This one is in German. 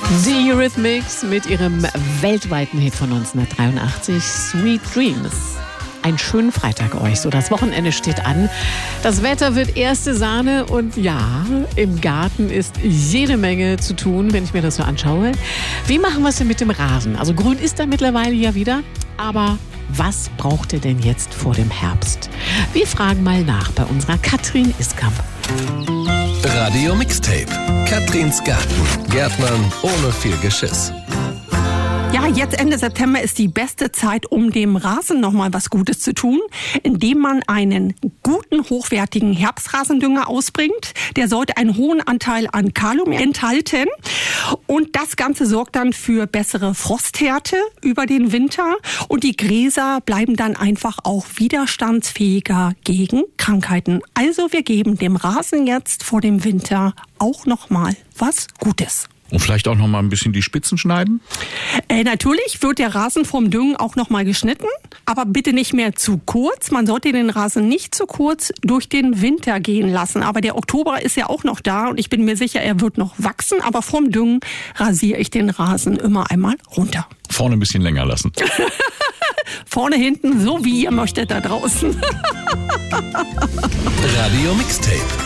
Die Eurythmics mit ihrem weltweiten Hit von 1983, Sweet Dreams. Einen schönen Freitag euch. So, das Wochenende steht an. Das Wetter wird erste Sahne und ja, im Garten ist jede Menge zu tun, wenn ich mir das so anschaue. Wie machen wir es denn mit dem Rasen? Also grün ist er mittlerweile ja wieder, aber was braucht ihr denn jetzt vor dem Herbst? Wir fragen mal nach bei unserer Katrin Iskamp. Radio Mixtape. Katrins Garten. Gärtnern ohne viel Geschiss. Ja, jetzt Ende September ist die beste Zeit, um dem Rasen nochmal was Gutes zu tun, indem man einen guten, hochwertigen Herbstrasendünger ausbringt. Der sollte einen hohen Anteil an Kalium enthalten. Und das Ganze sorgt dann für bessere Frosthärte über den Winter. Und die Gräser bleiben dann einfach auch widerstandsfähiger gegen Krankheiten. Also wir geben dem Rasen jetzt vor dem Winter auch nochmal was Gutes. Und vielleicht auch noch mal ein bisschen die Spitzen schneiden? Natürlich wird der Rasen vom Düngen auch noch mal geschnitten, aber bitte nicht mehr zu kurz. Man sollte den Rasen nicht zu kurz durch den Winter gehen lassen. Aber der Oktober ist ja auch noch da und ich bin mir sicher, er wird noch wachsen. Aber vom Düngen rasiere ich den Rasen immer einmal runter. Vorne ein bisschen länger lassen. Vorne, hinten, so wie ihr möchtet da draußen. Radio Mixtape.